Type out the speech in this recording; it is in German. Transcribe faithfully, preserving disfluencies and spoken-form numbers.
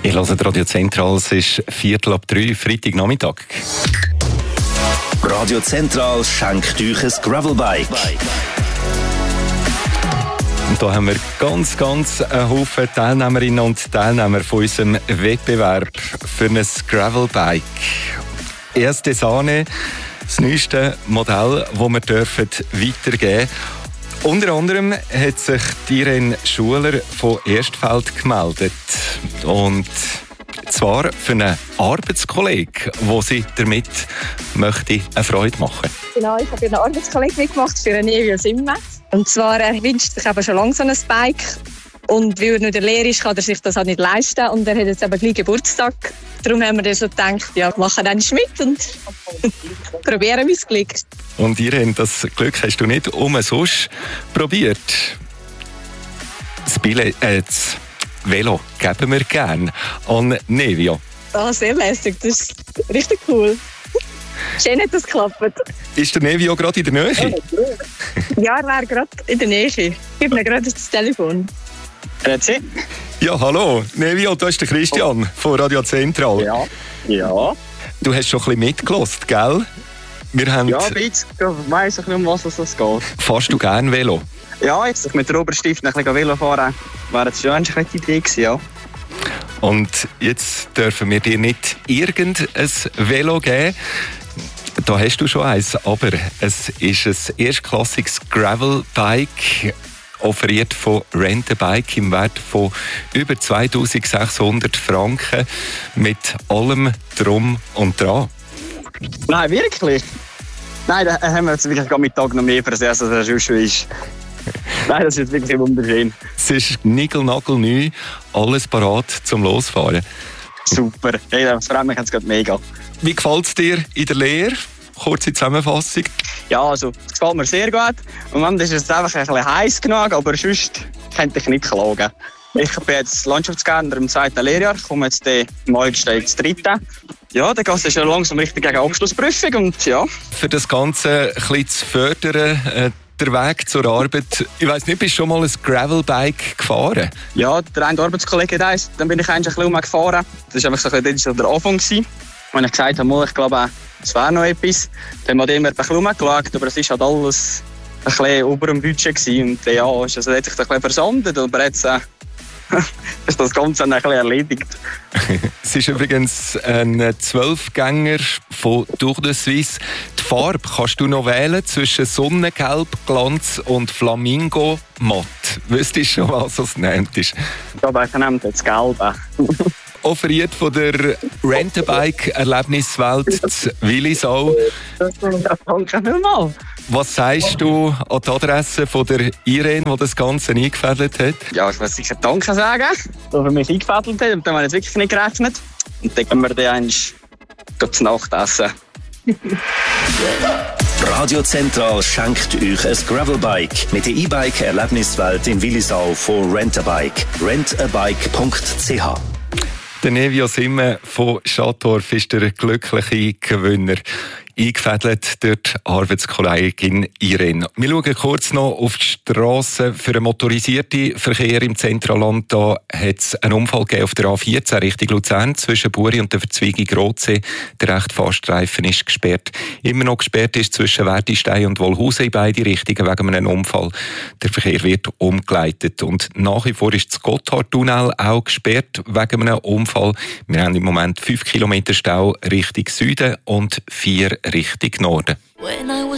Ihr hört Radio Zentral, es ist Viertel ab drei, Freitagnachmittag. Radio Zentral schenkt euch ein Gravelbike. Und da haben wir ganz, ganz einen Haufen Teilnehmerinnen und Teilnehmer von unserem Wettbewerb für ein Gravelbike. Erste Sahne, das neueste Modell, das wir dürfen weitergeben dürfen. Unter anderem hat sich Irene Schuler von Erstfeld gemeldet. Und zwar für einen Arbeitskollegen, wo sie damit möchte eine Freude machen. Genau, ich habe einen Arbeitskollegen mitgemacht für einen Nevio Simme. Und zwar, er wünscht sich eben schon lange so ein Bike. Und weil er nicht in der Lehre ist, kann er sich das auch nicht leisten. Und er hat jetzt eben gleich Geburtstag. Darum haben wir dann so gedacht, ja, machen dann mit und probieren mein Glück. Und Irene, das Glück hast du nicht umsonst probiert. Das, Bille, äh, das Velo geben wir gerne an Nevio. Ah, sehr lässig, das ist richtig cool. Schön hat das geklappt. Ist der Nevio gerade in der Nähe? Ja, er wäre gerade in der Nähe. Ich gebe mir gerade das Telefon. Grüezi. Ja, hallo. Nevio, da ist der Christian von Radio Zentral. Ja. Ja. Du hast schon ein bisschen mitgehört, gell? Wir haben Ja, ein bisschen. Ich weiss nicht, um was es geht. Fährst du gerne Velo? Ja, jetzt mit der Oberstift ein bisschen Velo fahren, wäre das schon eine gute Idee gewesen, ja. Und jetzt dürfen wir dir nicht irgendein Velo geben. Da hast du schon eins, aber es ist ein erstklassiges Gravelbike, offeriert von Rent a Bike im Wert von über zweitausendsechshundert Franken mit allem Drum und Dran. Nein, wirklich? Nein, da haben wir jetzt wirklich am Mittag noch mehr versehen, als es sonst schon ist. Nein, das ist wirklich wunderschön. Es ist nigelnagelneu, alles parat zum Losfahren. Super, hey, das freut mich jetzt gerade mega. Wie gefällt es dir in der Lehre? Kurze Zusammenfassung. Ja, also, es gefällt mir sehr gut. Im Moment ist es einfach ein bisschen heiß genug, aber sonst könnte ich nicht klagen. Ich bin jetzt Landschaftsgärtner im zweiten Lehrjahr, komme jetzt im August ins dritte. Ja, dann geht es schon langsam richtig gegen Abschlussprüfung und ja. Für das Ganze ein bisschen zu fördern, äh, der Weg zur Arbeit. Ich weiss nicht, bist du schon mal ein Gravelbike gefahren? Ja, der eine Arbeitskollege hat eins, dann bin ich eigentlich ein bisschen gefahren. Das war einfach so ein bisschen der Anfang gewesen. Wenn ich gesagt habe, ich glaube, es wäre noch etwas. Dann haben wir immer ein bisschen rumgeschaut, aber es war halt alles ein bisschen über dem Budget gewesen. Und ja, also, hat sich das ein bisschen versandet, aber jetzt äh, ist das Ganze ein bisschen erledigt. Es ist übrigens ein Zwölfgänger von Tour de Suisse. Die Farbe kannst du noch wählen zwischen Sonnengelb, Glanz und Flamingo Matt. Wüsstest du schon, was das nennt? Ja, ich nehme jetzt Gelb. Offeriert von der Rent-a-Bike-Erlebniswelt Willisau. Danke vielmals. Was sagst du an die Adresse von der Irene, die das Ganze eingefädelt hat? Ja, ich muss sicher Danke sagen, dass er mich eingefädelt hat. Und dann haben wir jetzt wirklich nicht gerechnet. Und dann gehen wir dann eigentlich zu Nacht essen. Radio Zentral schenkt euch ein Gravelbike mit der E-Bike-Erlebniswelt in Willisau von Rent a Bike. rent a bike punkt c h. Der Nevio Simme von Schattdorf ist der glückliche Gewinner. Eingefädelt durch die Arbeitskollegin Irene. Wir schauen kurz noch auf die Strasse. Für den motorisierten Verkehr im Zentralland da hat es einen Unfall gegeben auf der A vierzehn Richtung Luzern zwischen Buri und der Verzweigung Rotsee. Der rechte Fahrstreifen ist gesperrt. Immer noch gesperrt ist zwischen Wertistein und Wolhausen in beide Richtungen wegen einem Unfall. Der Verkehr wird umgeleitet. Und nach wie vor ist das Gotthardtunnel auch gesperrt wegen einem Unfall. Wir haben im Moment fünf Kilometer Stau Richtung Süden und vier Richtung Norden.